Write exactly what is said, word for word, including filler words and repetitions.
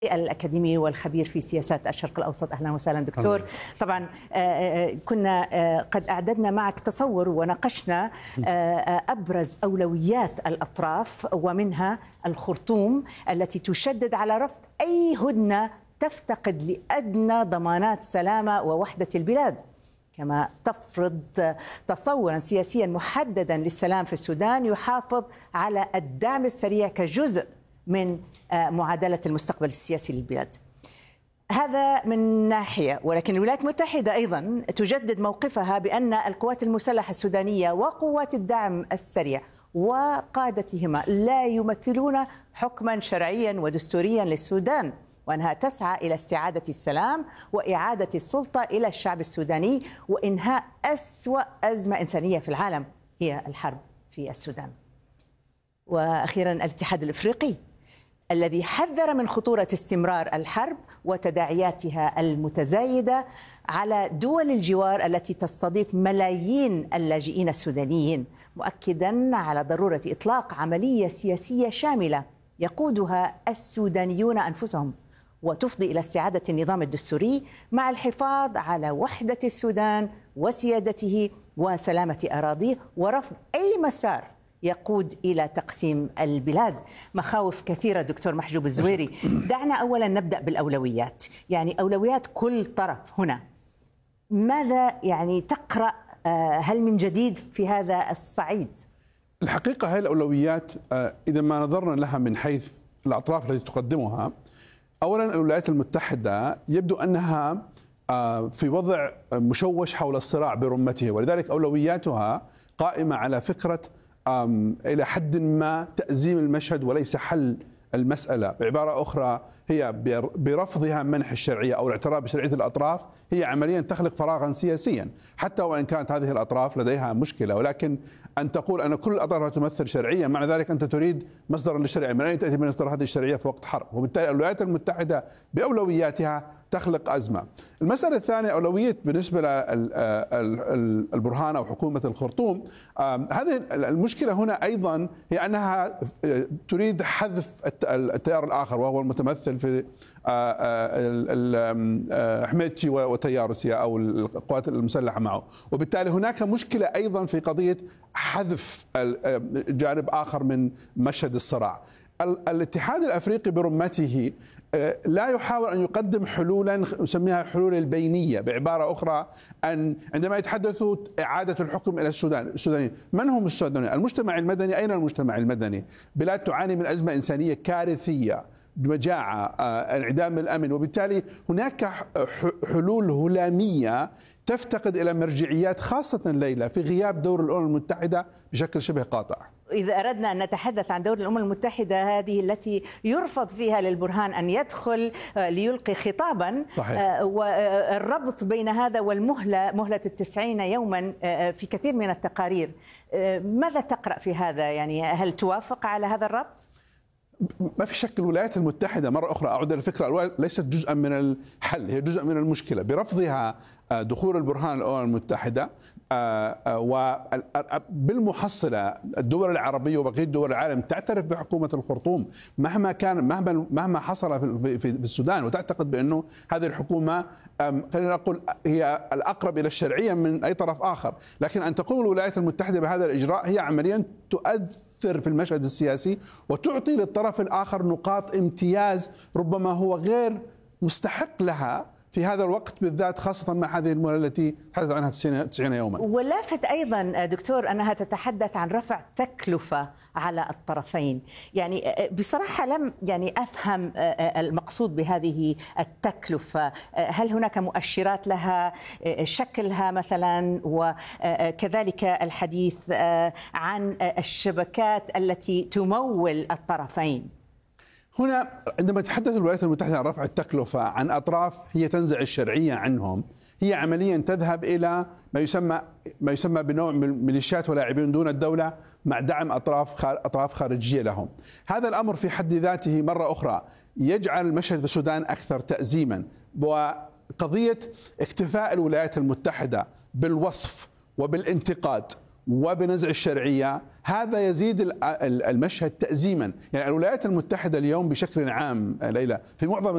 الأكاديمي والخبير في سياسات الشرق الأوسط. أهلا وسهلا دكتور. طبعا كنا قد أعددنا معك تصور وناقشنا أبرز أولويات الأطراف، ومنها الخرطوم التي تشدد على رفض أي هدنة تفتقد لأدنى ضمانات سلامة ووحدة البلاد، كما تفرض تصورا سياسيا محددا للسلام في السودان يحافظ على الدعم السريع كجزء من معادلة المستقبل السياسي للبلاد. هذا من ناحية، ولكن الولايات المتحدة أيضا تجدد موقفها بأن القوات المسلحة السودانية وقوات الدعم السريع وقادتهما لا يمثلون حكما شرعيا ودستوريا للسودان، وأنها تسعى إلى استعادة السلام وإعادة السلطة إلى الشعب السوداني وإنهاء أسوأ أزمة إنسانية في العالم هي الحرب في السودان. وأخيرا الاتحاد الإفريقي الذي حذر من خطورة استمرار الحرب وتداعياتها المتزايدة على دول الجوار التي تستضيف ملايين اللاجئين السودانيين، مؤكدا على ضرورة إطلاق عملية سياسية شاملة يقودها السودانيون أنفسهم وتفضي إلى استعادة النظام الدستوري مع الحفاظ على وحدة السودان وسيادته وسلامة أراضيه ورفض أي مسار يقود إلى تقسيم البلاد. مخاوف كثيرة دكتور محجوب الزويري. دعنا أولا نبدأ بالأولويات، يعني أولويات كل طرف هنا. ماذا يعني تقرأ؟ هل من جديد في هذا الصعيد؟ الحقيقة هذه الأولويات إذا ما نظرنا لها من حيث الأطراف التي تقدمها، أولا الولايات المتحدة يبدو أنها في وضع مشوش حول الصراع برمته، ولذلك أولوياتها قائمة على فكرة إلى حد ما تأزيم المشهد وليس حل المسألة. بعبارة أخرى هي برفضها منح الشرعية أو الاعتراف بشرعية الأطراف هي عمليا تخلق فراغا سياسيا، حتى وإن كانت هذه الأطراف لديها مشكلة، ولكن أن تقول أن كل الأطراف تمثل شرعية معنى ذلك أنت تريد مصدرا للشرعية. من أين تأتي مصدر هذه الشرعية في وقت حرب؟ وبالتالي الولايات المتحدة بأولوياتها تخلق أزمة. المسألة الثانية أولوية بالنسبة للبرهان أو حكومة الخرطوم. هذه المشكلة هنا أيضا هي أنها تريد حذف التيار الآخر وهو المتمثل في حميتي وتياروسيا أو القوات المسلحة معه، وبالتالي هناك مشكلة أيضا في قضية حذف جانب آخر من مشهد الصراع. الاتحاد الأفريقي برمته لا يحاول أن يقدم حلولا نسميها حلول البينية. بعبارة أخرى أن عندما يتحدثوا إعادة الحكم إلى السودان السوداني، من هم السودانيين؟ المجتمع المدني. أين المجتمع المدني؟ بلاد تعاني من أزمة إنسانية كارثية، مجاعة، انعدام الأمن، وبالتالي هناك حلول هلامية تفتقد إلى مرجعيات، خاصة ليلى في غياب دور الأمم المتحدة بشكل شبه قاطع. إذا أردنا أن نتحدث عن دور الأمم المتحدة، هذه التي يرفض فيها للبرهان أن يدخل ليلقي خطابا. صحيح. والربط بين هذا والمهلة مهلة التسعين يوما في كثير من التقارير، ماذا تقرأ في هذا؟ يعني هل توافق على هذا الربط؟ ما في شك الولايات المتحدة مرة أخرى أعود الفكرة ليست جزءا من الحل، هي جزء من المشكلة برفضها دخول البرهان الأمم المتحدة. وبالمحصلة الدول العربية وبقية دول العالم تعترف بحكومة الخرطوم مهما كان مهما مهما حصل في السودان، وتعتقد بأنه هذه الحكومة خلينا نقول هي الأقرب إلى الشرعية من أي طرف آخر. لكن أن تقوم الولايات المتحدة بهذا الإجراء هي عمليا تؤثر في المشهد السياسي وتعطي للطرف الآخر نقاط امتياز ربما هو غير مستحق لها في هذا الوقت بالذات، خاصة مع هذه المهلة التي تحدث عنها تسعين يوما. ولافت أيضا دكتور أنها تتحدث عن رفع تكلفة على الطرفين. يعني بصراحة لم يعني أفهم المقصود بهذه التكلفة. هل هناك مؤشرات لها شكلها مثلا، وكذلك الحديث عن الشبكات التي تمول الطرفين؟ هنا عندما تتحدث الولايات المتحدة عن رفع التكلفة عن أطراف هي تنزع الشرعية عنهم، هي عمليا تذهب إلى ما يسمى ما يسمى بنوع من الميليشيات ولاعبين دون الدولة مع دعم أطراف أطراف خارجية لهم. هذا الأمر في حد ذاته مرة أخرى يجعل المشهد في السودان أكثر تأزيما. وقضية اكتفاء الولايات المتحدة بالوصف وبالانتقاد وبنزع الشرعية هذا يزيد المشهد تأزيما. يعني الولايات المتحدة اليوم بشكل عام ليلى في معظم